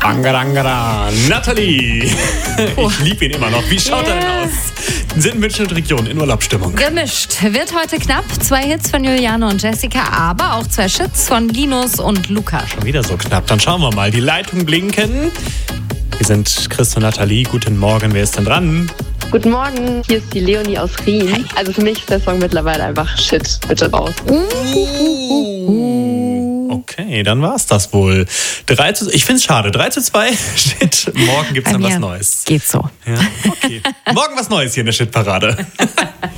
Angara, Nathalie. Ich liebe ihn immer noch. Wie schaut er denn aus? Sind München und Region in Urlaubsstimmung? Gemischt. Wird heute knapp. 2 Hits von Juliane und Jessica, aber auch 2 Shits von Linus und Luca. Schon wieder so knapp. Dann schauen wir mal. Die Leitungen blinken. Hier sind Chris und Nathalie. Guten Morgen. Wer ist denn dran? Guten Morgen, hier ist die Leonie aus Rien. Also für mich ist der Song mittlerweile einfach Shit, bitte raus. Okay, dann war's das wohl. Ich find's schade. 3:2. Shit. Morgen gibt's dann was Neues. Geht so. Ja, okay. Morgen was Neues hier in der Shit-Parade.